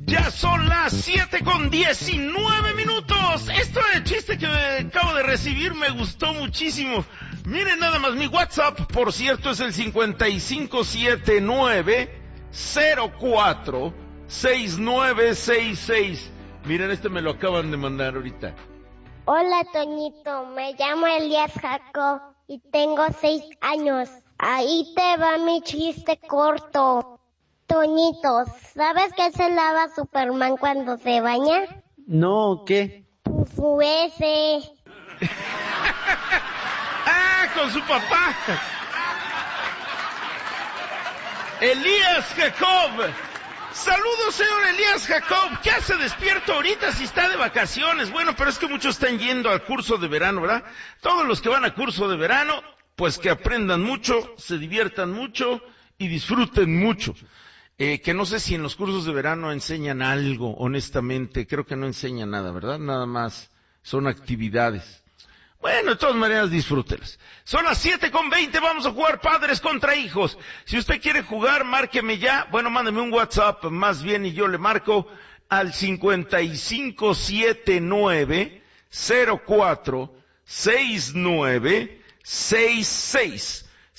Ya son las 7:19. Esto es el chiste que acabo de recibir, me gustó muchísimo. Miren nada más, mi WhatsApp, por cierto, es el 5579-046966. Miren, este me lo acaban de mandar ahorita. Hola, Toñito, me llamo Elías Jacob y tengo 6 años. Ahí te va mi chiste corto. Toñito, ¿sabes qué se lava Superman cuando se baña? No, ¿qué? Pues su ese. ¡Ah, con su papá! Elías Jacob. Saludos, señor Elías Jacob. ¿Qué hace despierto ahorita si está de vacaciones? Bueno, pero es que muchos están yendo al curso de verano, ¿verdad? Todos los que van al curso de verano, pues que aprendan mucho, se diviertan mucho y disfruten mucho. Que no sé si en los cursos de verano enseñan algo, honestamente. Creo que no enseñan nada, ¿verdad? Nada más son actividades. Bueno, de todas maneras, disfrútelas. Son las 7:20, vamos a jugar padres contra hijos. Si usted quiere jugar, márqueme ya. Bueno, mándeme un WhatsApp, más bien, y yo le marco al 5579-046966.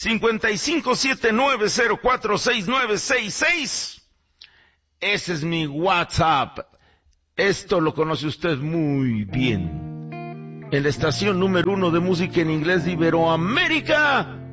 5579-046966. Ese es mi WhatsApp. Esto lo conoce usted muy bien. En la estación número 1 de música en inglés de Iberoamérica,